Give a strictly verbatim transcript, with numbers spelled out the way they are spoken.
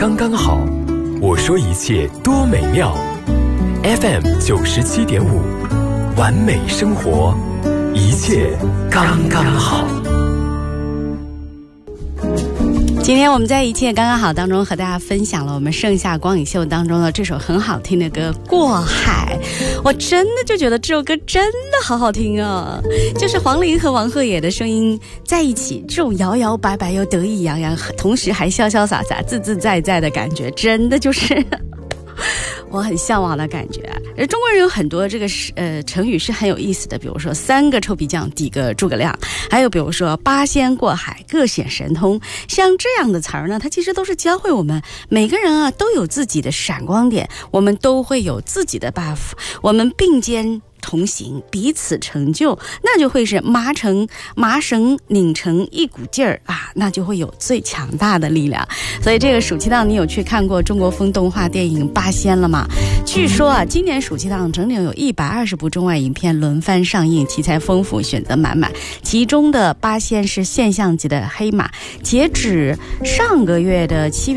刚刚好，我说一切多美妙。 F M 九十七点五，完美生活，一切刚刚好。 今天我们在一切刚刚好当中和大家分享了我们盛夏光影秀当中的这首很好听的歌《过海》。我真的就觉得这首歌真的好好听啊，就是黄龄和王鹤野的声音在一起，这种摇摇摆摆又得意洋洋，同时还潇潇洒洒自自在在的感觉，真的就是我很向往的感觉。而中国人有很多这个呃成语是很有意思的，比如说三个臭皮匠抵个诸葛亮，还有比如说八仙过海各显神通，像这样的词儿呢，它其实都是教会我们每个人啊都有自己的闪光点，我们都会有自己的 buff， 我们并肩同行，彼此成就，那就会是麻成麻绳拧成一股劲儿啊，那就会有最强大的力量。所以这个暑期档你有去看过中国风动画电影《八仙》了吗？据说啊，今年暑期档整整有一百二十部中外影片轮番上映，题材丰富，选择满满。其中的《八仙》是现象级的黑马，截止上个月的七月